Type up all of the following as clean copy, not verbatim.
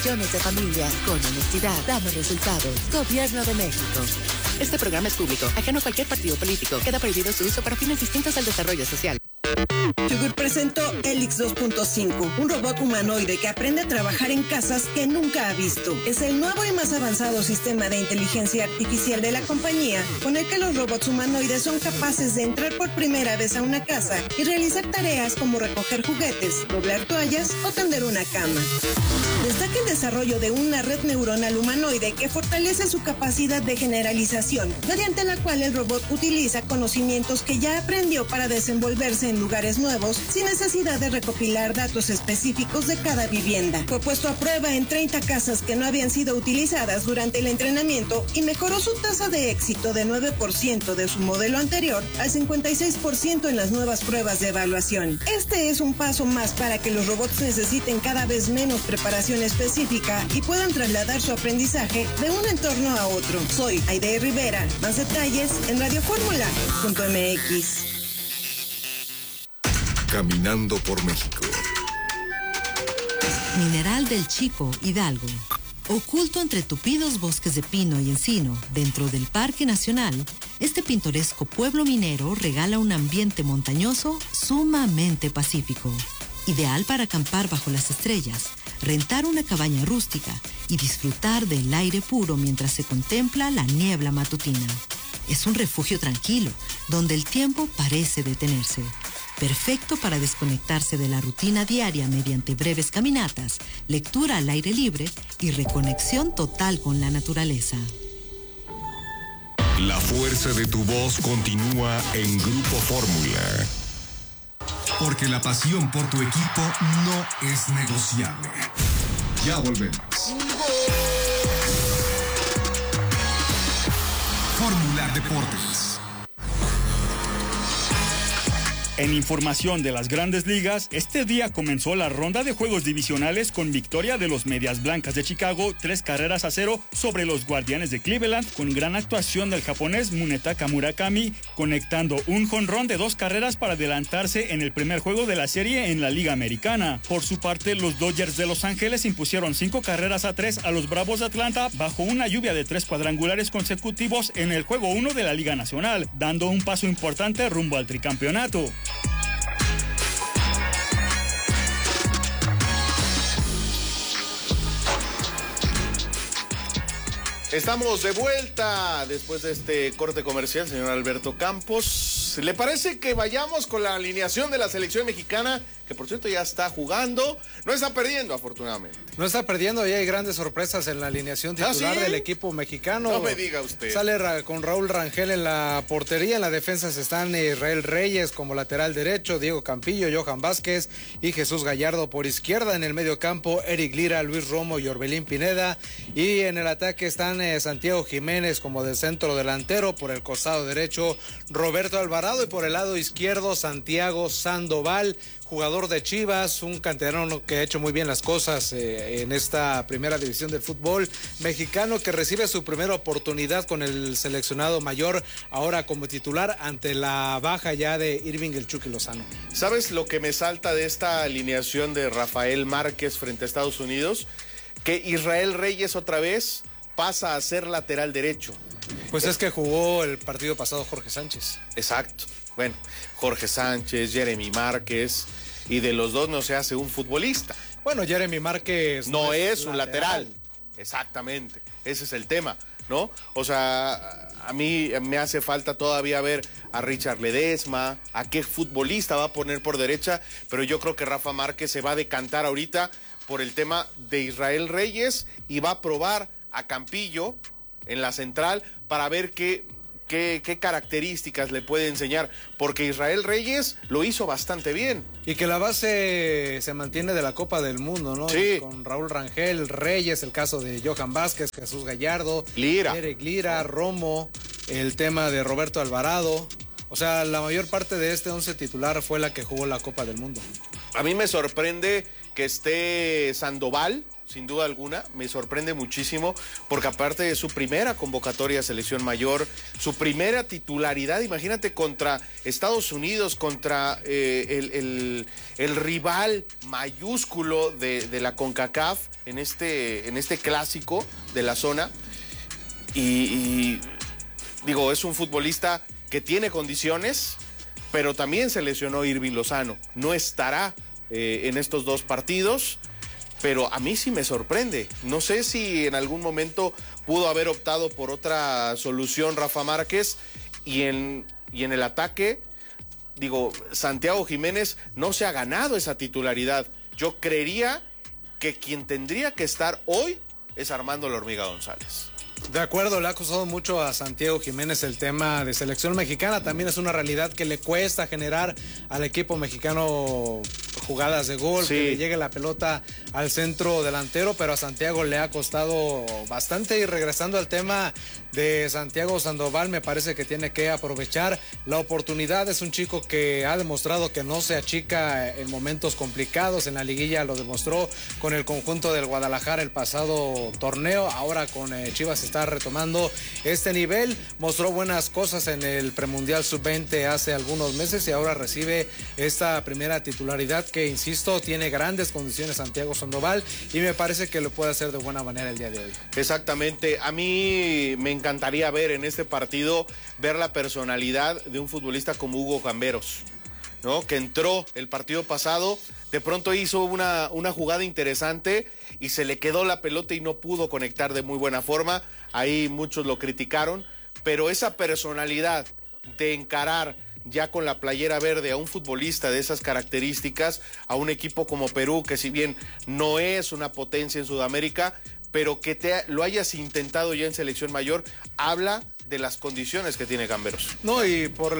de familia. Con honestidad, damos resultados. Gobierno de México. Este programa es público, ajeno a cualquier partido político. Queda prohibido su uso para fines distintos al desarrollo social. Yugur presentó Helix 2.5, un robot humanoide que aprende a trabajar en casas que nunca ha visto. Es el nuevo y más avanzado sistema de inteligencia artificial de la compañía, con el que los robots humanoides son capaces de entrar por primera vez a una casa y realizar tareas como recoger juguetes, doblar toallas o tender una cama. Destaca el desarrollo de una red neuronal humanoide que fortalece su capacidad de generalización, mediante la cual el robot utiliza conocimientos que ya aprendió para desenvolverse en lugares nuevos sin necesidad de recopilar datos específicos de cada vivienda. Fue puesto a prueba en 30 casas que no habían sido utilizadas durante el entrenamiento y mejoró su tasa de éxito de 9% de su modelo anterior al 56% en las nuevas pruebas de evaluación. Este es un paso más para que los robots necesiten cada vez menos preparación específica y puedan trasladar su aprendizaje de un entorno a otro. Soy Aide Rivera. Más detalles en radioformula.mx. Caminando por México. Mineral del Chico, Hidalgo. Oculto entre tupidos bosques de pino y encino, dentro del Parque Nacional, este pintoresco pueblo minero regala un ambiente montañoso sumamente pacífico. Ideal para acampar bajo las estrellas, rentar una cabaña rústica y disfrutar del aire puro mientras se contempla la niebla matutina. Es un refugio tranquilo, donde el tiempo parece detenerse. Perfecto para desconectarse de la rutina diaria mediante breves caminatas, lectura al aire libre y reconexión total con la naturaleza. La fuerza de tu voz continúa en Grupo Fórmula. Porque la pasión por tu equipo no es negociable. Ya volvemos. Fórmula Deportes. En información de las Grandes Ligas, este día comenzó la ronda de juegos divisionales con victoria de los Medias Blancas de Chicago, 3-0 sobre los Guardianes de Cleveland, con gran actuación del japonés Munetaka Murakami, conectando un jonrón de 2 carreras para adelantarse en el primer juego de la serie en la Liga Americana. Por su parte, los Dodgers de Los Ángeles impusieron 5-3 a los Bravos de Atlanta bajo una lluvia de 3 cuadrangulares consecutivos en el juego 1 de la Liga Nacional, dando un paso importante rumbo al tricampeonato. Estamos de vuelta después de este corte comercial, señor Alberto Campos. ¿Le parece que vayamos con la alineación de la selección mexicana? Que por cierto ya está jugando, no está perdiendo afortunadamente. No está perdiendo y hay grandes sorpresas en la alineación titular del equipo mexicano. No me diga usted. Sale con Raúl Rangel en la portería, en la defensa están Israel Reyes como lateral derecho, Diego Campillo, Johan Vázquez y Jesús Gallardo por izquierda. En el medio campo, Eric Lira, Luis Romo y Orbelín Pineda. Y en el ataque están Santiago Jiménez como del centro delantero, por el costado derecho Roberto Alvarado y por el lado izquierdo Santiago Sandoval, jugador de Chivas, un canterano que ha hecho muy bien las cosas en esta primera división del fútbol mexicano, que recibe su primera oportunidad con el seleccionado mayor, ahora como titular ante la baja ya de Irving el Chucky Lozano. ¿Sabes lo que me salta de esta alineación de Rafael Márquez frente a Estados Unidos? Que Israel Reyes otra vez pasa a ser lateral derecho. Pues es que jugó el partido pasado Jorge Sánchez. Exacto. Bueno, Jorge Sánchez, Jeremy Márquez, y de los dos no se hace un futbolista. Bueno, Jeremy Márquez no es un lateral. Exactamente, ese es el tema, ¿no? O sea, a mí me hace falta todavía ver a Richard Ledesma, a qué futbolista va a poner por derecha, pero yo creo que Rafa Márquez se va a decantar ahorita por el tema de Israel Reyes y va a probar a Campillo en la central para ver qué características le puede enseñar, porque Israel Reyes lo hizo bastante bien. Y que la base se mantiene de la Copa del Mundo, ¿no? Sí. Con Raúl Rangel, Reyes, el caso de Johan Vázquez, Jesús Gallardo, Lira. Eric Lira, Romo, el tema de Roberto Alvarado. O sea, la mayor parte de este 11 titular fue la que jugó la Copa del Mundo. A mí me sorprende que esté Sandoval, sin duda alguna, me sorprende muchísimo, porque aparte de su primera convocatoria a selección mayor, su primera titularidad, imagínate, contra Estados Unidos, contra el rival mayúsculo de la CONCACAF en este clásico de la zona, y digo, es un futbolista que tiene condiciones, pero también se lesionó Irving Lozano, no estará en estos 2 partidos, pero a mí sí me sorprende. No sé si en algún momento pudo haber optado por otra solución Rafa Márquez, y en el ataque, digo, Santiago Jiménez no se ha ganado esa titularidad. Yo creería que quien tendría que estar hoy es Armando La Hormiga González. De acuerdo, le ha costado mucho a Santiago Jiménez el tema de selección mexicana. También es una realidad que le cuesta generar al equipo mexicano jugadas de gol, sí, que le llegue la pelota al centro delantero, pero a Santiago le ha costado bastante. Y regresando al tema de Santiago Sandoval, me parece que tiene que aprovechar la oportunidad. Es un chico que ha demostrado que no se achica en momentos complicados. En la liguilla lo demostró con el conjunto del Guadalajara el pasado torneo. Ahora con Chivas está retomando este nivel. Mostró buenas cosas en el premundial sub-20 hace algunos meses y ahora recibe esta primera titularidad que, insisto, tiene grandes condiciones Santiago Sandoval, y me parece que lo puede hacer de buena manera el día de hoy. Exactamente. A mí me encantaría ver en este partido, ver la personalidad de un futbolista como Hugo Gamberos, ¿no? Que entró el partido pasado, de pronto hizo una jugada interesante y se le quedó la pelota y no pudo conectar de muy buena forma. Ahí muchos lo criticaron, pero esa personalidad de encarar ya con la playera verde a un futbolista de esas características, a un equipo como Perú, que si bien no es una potencia en Sudamérica, pero que lo hayas intentado ya en selección mayor, habla de las condiciones que tiene Gamberos. No, y por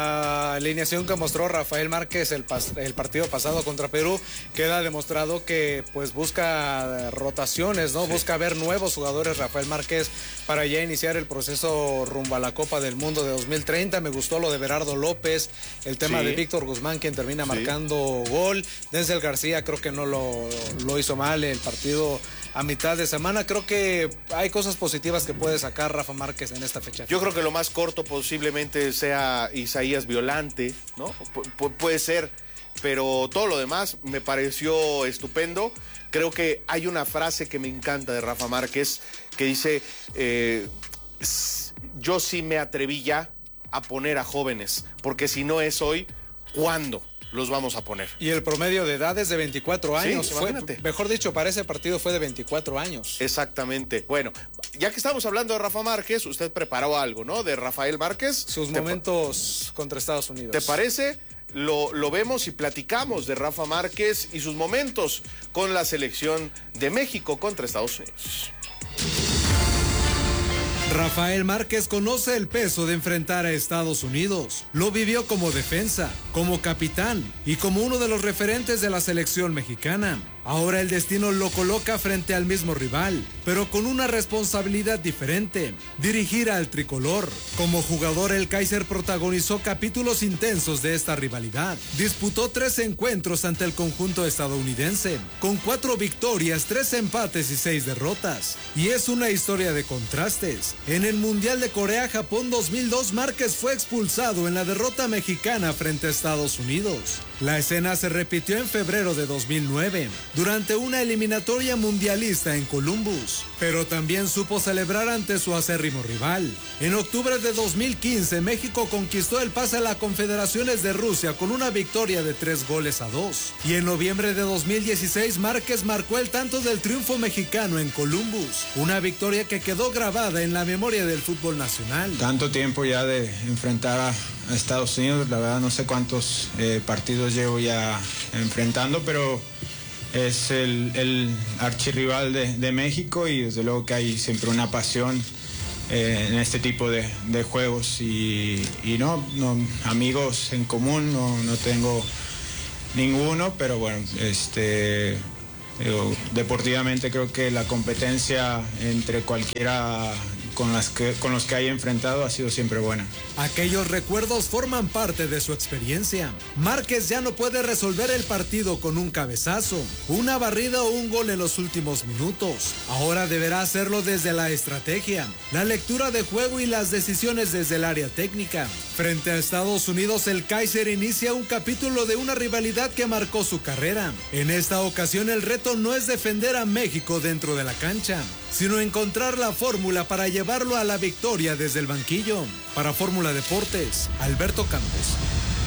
la alineación que mostró Rafael Márquez el partido pasado contra Perú, queda demostrado que pues busca rotaciones, ¿no? Sí. Busca ver nuevos jugadores Rafael Márquez para ya iniciar el proceso rumbo a la Copa del Mundo de 2030. Me gustó lo de Berardo López, el tema de Víctor Guzmán, quien termina marcando gol. Denzel García creo que no lo hizo mal el partido a mitad de semana. Creo que hay cosas positivas que puede sacar Rafa Márquez en esta fecha. Yo creo que lo más corto posiblemente sea Isaías Violante, ¿no? Puede ser, pero todo lo demás me pareció estupendo. Creo que hay una frase que me encanta de Rafa Márquez que dice, yo sí me atreví ya a poner a jóvenes, porque si no es hoy, ¿cuándo los vamos a poner? Y el promedio de edad es de 24 años. Sí, mejor dicho, para ese partido fue de 24 años. Exactamente. Bueno, ya que estamos hablando de Rafa Márquez, usted preparó algo, ¿no? De Rafael Márquez. Sus momentos contra Estados Unidos. ¿Te parece? Lo vemos y platicamos de Rafa Márquez y sus momentos con la selección de México contra Estados Unidos. Rafael Márquez conoce el peso de enfrentar a Estados Unidos. Lo vivió como defensa, como capitán y como uno de los referentes de la selección mexicana. Ahora el destino lo coloca frente al mismo rival, pero con una responsabilidad diferente: dirigir al tricolor. Como jugador, el Kaiser protagonizó capítulos intensos de esta rivalidad. Disputó 3 encuentros ante el conjunto estadounidense, con 4 victorias, 3 empates y 6 derrotas. Y es una historia de contrastes. En el Mundial de Corea-Japón 2002, Márquez fue expulsado en la derrota mexicana frente a Estados Unidos. La escena se repitió en febrero de 2009, durante una eliminatoria mundialista en Columbus, pero también supo celebrar ante su acérrimo rival. En octubre de 2015, México conquistó el pase a las Confederaciones de Rusia con una victoria de 3-2. Y en noviembre de 2016, Márquez marcó el tanto del triunfo mexicano en Columbus, una victoria que quedó grabada en la memoria del fútbol nacional. Tanto tiempo ya de enfrentar a Estados Unidos, la verdad no sé cuántos partidos llevo ya enfrentando, pero es el archirrival de México, y desde luego que hay siempre una pasión en este tipo de juegos, y no amigos en común no tengo ninguno, pero bueno, deportivamente creo que la competencia entre cualquiera con los que haya enfrentado ha sido siempre buena. Aquellos recuerdos forman parte de su experiencia. Márquez ya no puede resolver el partido con un cabezazo, una barrida o un gol en los últimos minutos. Ahora deberá hacerlo desde la estrategia, la lectura de juego y las decisiones desde el área técnica. Frente a Estados Unidos, el Kaiser inicia un capítulo de una rivalidad que marcó su carrera. En esta ocasión el reto no es defender a México dentro de la cancha, sino encontrar la fórmula para llevarlo a la victoria desde el banquillo. Para Fórmula Deportes, Alberto Campos.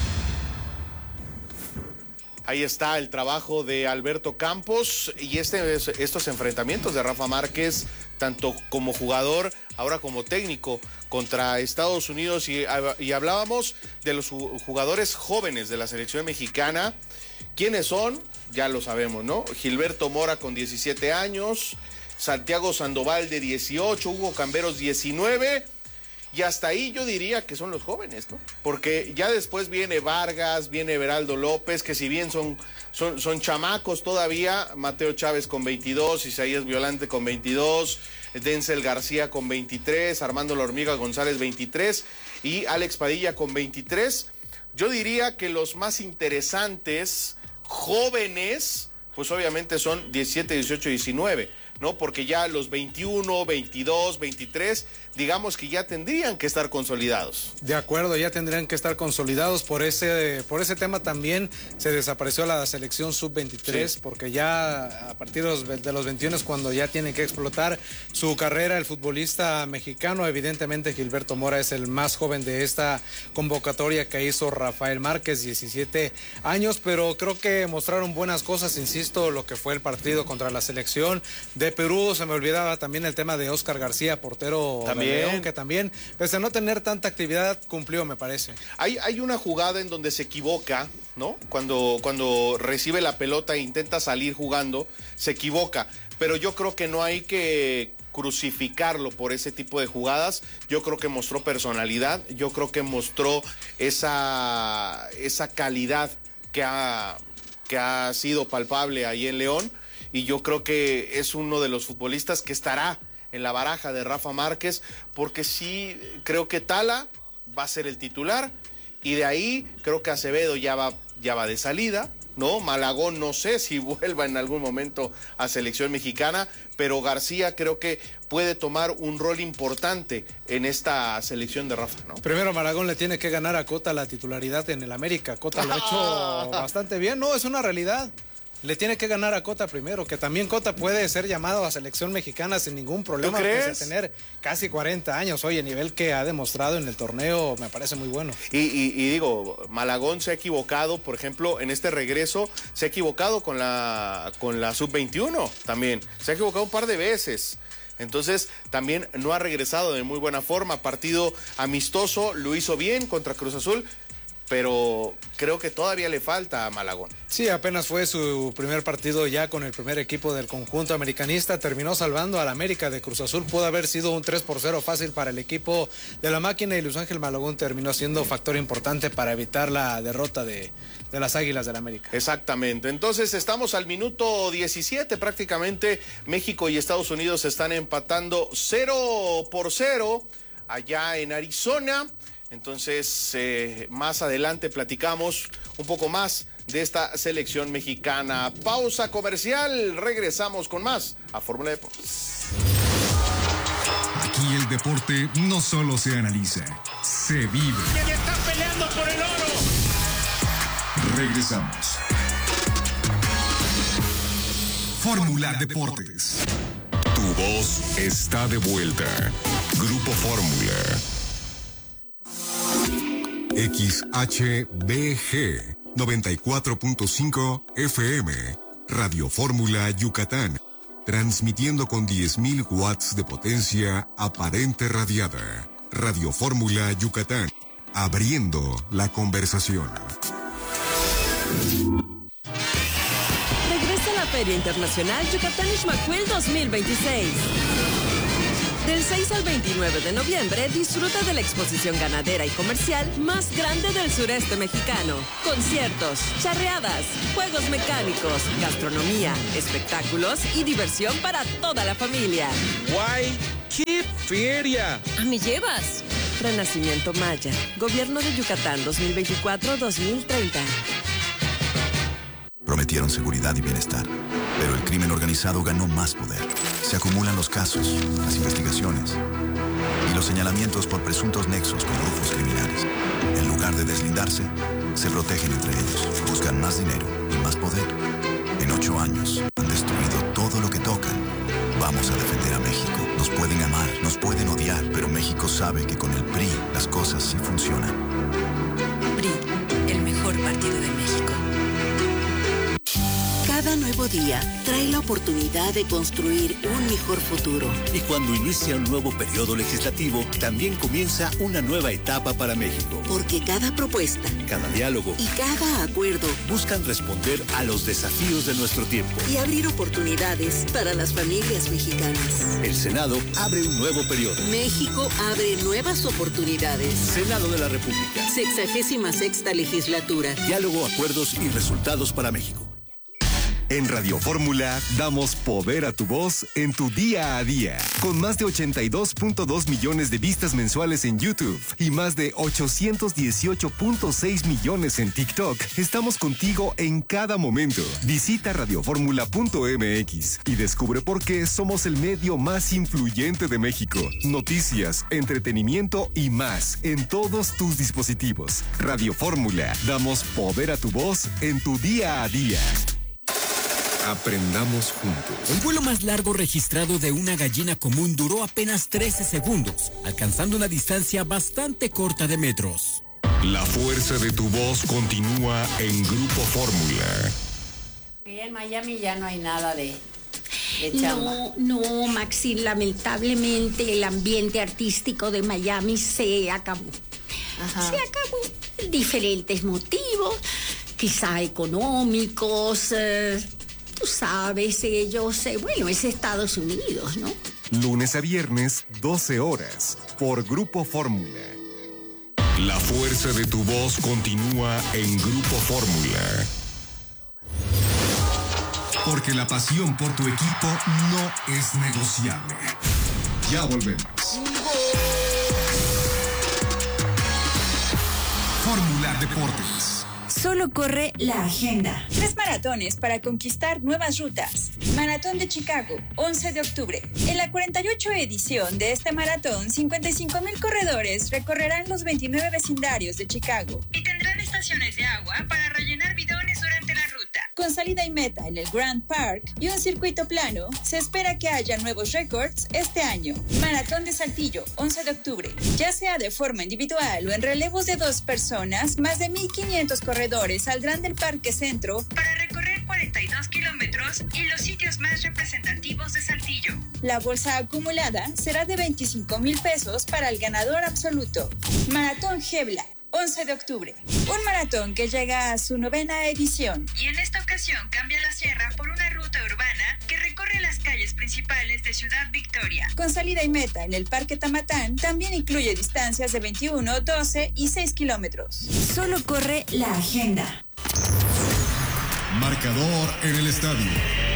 Ahí está el trabajo de Alberto Campos y estos enfrentamientos de Rafa Márquez, tanto como jugador, ahora como técnico, contra Estados Unidos. Y hablábamos de los jugadores jóvenes de la selección mexicana. ¿Quiénes son? Ya lo sabemos, ¿no? Gilberto Mora con 17 años, Santiago Sandoval de 18, Hugo Camberos 19, y hasta ahí yo diría que son los jóvenes, ¿no? Porque ya después viene Vargas, viene Everaldo López, que si bien son chamacos todavía, Mateo Chávez con 22, Isaías Violante con 22, Denzel García con 23, Armando La Hormiga González 23 y Alex Padilla con 23. Yo diría que los más interesantes jóvenes, pues obviamente son 17, 18, 19, ¿no? Porque ya los 21, 22, 23, digamos que ya tendrían que estar consolidados. De acuerdo, ya tendrían que estar consolidados. Por ese tema también se desapareció la selección sub-23, sí, porque ya a partir de los 21 es cuando ya tienen que explotar su carrera el futbolista mexicano. Evidentemente Gilberto Mora es el más joven de esta convocatoria que hizo Rafael Márquez, 17 años, pero creo que mostraron buenas cosas, insisto, lo que fue el partido contra la selección de Perú. Se me olvidaba también el tema de Óscar García, portero también. León, que también, pese a no tener tanta actividad, cumplió, me parece. Hay una jugada en donde se equivoca, ¿no? Cuando recibe la pelota e intenta salir jugando, se equivoca. Pero yo creo que no hay que crucificarlo por ese tipo de jugadas. Yo creo que mostró personalidad, yo creo que mostró esa calidad que ha sido palpable ahí en León. Y yo creo que es uno de los futbolistas que estará en la baraja de Rafa Márquez, porque sí creo que Tala va a ser el titular, y de ahí creo que Acevedo ya va de salida, ¿no? Malagón no sé si vuelva en algún momento a selección mexicana, pero García creo que puede tomar un rol importante en esta selección de Rafa, ¿no? Primero Malagón le tiene que ganar a Cota la titularidad en el América. Cota lo ha hecho bastante bien, no, es una realidad. Le tiene que ganar a Cota primero, que también Cota puede ser llamado a selección mexicana sin ningún problema, pese a tener casi 40 años. Oye, el nivel que ha demostrado en el torneo me parece muy bueno. Y digo, Malagón se ha equivocado, por ejemplo, en este regreso, se ha equivocado con la sub-21 también. Se ha equivocado un par de veces. Entonces, también no ha regresado de muy buena forma. Partido amistoso, lo hizo bien contra Cruz Azul, pero creo que todavía le falta a Malagón. Sí, apenas fue su primer partido ya con el primer equipo del conjunto americanista. Terminó salvando al América de Cruz Azul. Pudo haber sido un 3-0 fácil para el equipo de la máquina, y Luis Ángel Malagón terminó siendo factor importante para evitar la derrota de las Águilas del América. Exactamente. Entonces estamos al minuto 17 prácticamente. México y Estados Unidos están empatando 0-0 allá en Arizona. Entonces, más adelante platicamos un poco más de esta selección mexicana. Pausa comercial, regresamos con más a Fórmula Deportes. Aquí el deporte no solo se analiza, se vive. ¡Que están peleando por el oro! Regresamos. Fórmula Deportes. Tu voz está de vuelta. Grupo Fórmula. XHBG 94.5 FM, Radio Fórmula Yucatán, transmitiendo con 10.000 watts de potencia aparente radiada. Radio Fórmula Yucatán, abriendo la conversación. Regresa a la Feria Internacional Yucatán Ixmaquil 2026. Del 6 al 29 de noviembre, disfruta de la exposición ganadera y comercial más grande del sureste mexicano. Conciertos, charreadas, juegos mecánicos, gastronomía, espectáculos y diversión para toda la familia. ¡Qué feria! ¿A me llevas? Renacimiento Maya. Gobierno de Yucatán 2024-2030. Prometieron seguridad y bienestar, pero el crimen organizado ganó más poder. Se acumulan los casos, las investigaciones y los señalamientos por presuntos nexos con grupos criminales. En lugar de deslindarse, se protegen entre ellos, buscan más dinero y más poder. En 8 años han destruido todo lo que tocan. Vamos a defender a México. Nos pueden amar, nos pueden odiar, pero México sabe que con el PRI las cosas sí funcionan. PRI, el mejor partido de México. Cada nuevo día trae la oportunidad de construir un mejor futuro. Y cuando inicia un nuevo periodo legislativo, también comienza una nueva etapa para México. Porque cada propuesta, cada diálogo y cada acuerdo buscan responder a los desafíos de nuestro tiempo y abrir oportunidades para las familias mexicanas. El Senado abre un nuevo periodo. México abre nuevas oportunidades. Senado de la República. 66ª legislatura. Diálogo, acuerdos y resultados para México. En Radio Fórmula damos poder a tu voz en tu día a día. Con más de 82.2 millones de vistas mensuales en YouTube y más de 818.6 millones en TikTok, estamos contigo en cada momento. Visita radioformula.mx y descubre por qué somos el medio más influyente de México. Noticias, entretenimiento y más en todos tus dispositivos. Radio Fórmula, damos poder a tu voz en tu día a día. Aprendamos juntos. El vuelo más largo registrado de una gallina común duró apenas 13 segundos, alcanzando una distancia bastante corta de metros. La fuerza de tu voz continúa en Grupo Fórmula. En Miami ya no hay nada de chamba. No, Maxi, lamentablemente el ambiente artístico de Miami se acabó. Ajá. Se acabó. Diferentes motivos, quizá económicos. Tú sabes, bueno, es Estados Unidos, ¿no? Lunes a viernes, 12 horas, por Grupo Fórmula. La fuerza de tu voz continúa en Grupo Fórmula. Porque la pasión por tu equipo no es negociable. Ya volvemos. Fórmula Deportes. Solo corre la agenda. 3 maratones para conquistar nuevas rutas. Maratón de Chicago, 11 de octubre. En la 48 edición de este maratón, 55,000 corredores recorrerán los 29 vecindarios de Chicago y tendrán estaciones de agua para rellenar bidones durante la ruta. Con salida y meta en el Grand Park y un circuito plano, se espera que haya nuevos récords este año. Maratón de Saltillo, 11 de octubre. Ya sea de forma individual o en relevos de 2 personas, más de 1,500 corredores saldrán del Parque Centro para recorrer 42 kilómetros y los sitios más representativos de Saltillo. La bolsa acumulada será de 25,000 pesos para el ganador absoluto. Maratón Gebla, 11 de octubre. Un maratón que llega a su 9ª edición. Y en esta ocasión cambia la sierra por una ruta urbana que recorre las calles principales de Ciudad Victoria. Con salida y meta en el Parque Tamatán, también incluye distancias de 21, 12 y 6 kilómetros. Solo corre la agenda. Marcador en el estadio.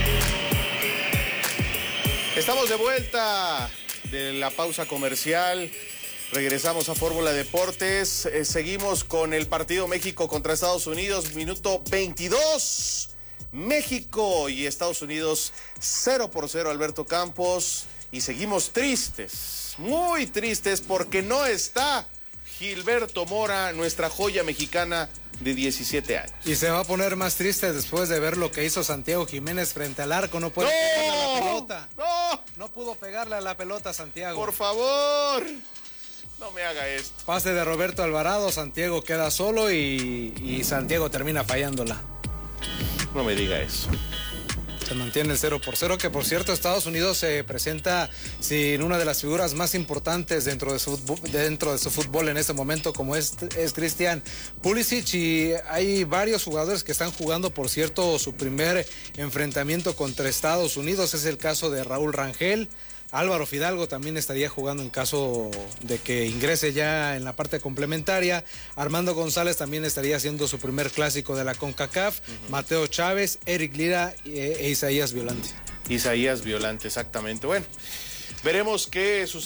Estamos de vuelta de la pausa comercial. Regresamos a Fórmula Deportes. Seguimos con el partido México contra Estados Unidos, minuto 22. México y Estados Unidos 0-0, Alberto Campos. Y seguimos tristes, muy tristes, porque no está Gilberto Mora, nuestra joya mexicana de 17 años. Y se va a poner más triste después de ver lo que hizo Santiago Jiménez frente al arco. No puede pegarle a la pelota. No pudo pegarle a la pelota, Santiago. Por favor, no me haga esto. Pase de Roberto Alvarado, Santiago queda solo y Santiago termina fallándola. No me diga eso. Se mantiene el 0-0, que por cierto Estados Unidos se presenta sin una de las figuras más importantes dentro de su fútbol en este momento, como es Christian Pulisic, y hay varios jugadores que están jugando, por cierto, su primer enfrentamiento contra Estados Unidos. Es el caso de Raúl Rangel. Álvaro Fidalgo también estaría jugando en caso de que ingrese ya en la parte complementaria. Armando González también estaría haciendo su primer clásico de la CONCACAF. Mateo Chávez, Eric Lira e Isaías Violante. Isaías Violante, exactamente. Bueno, Veremos qué sucede.